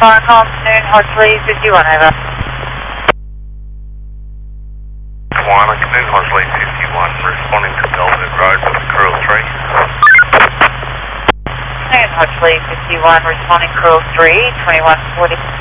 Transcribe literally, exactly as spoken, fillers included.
Car Compton, Horsley fifty-one, over. One, Canoe Horsley fifty-one, responding to Velvet Road with Curl three. Canoe Horsley fifty-one, responding Curl three, twenty-one forty.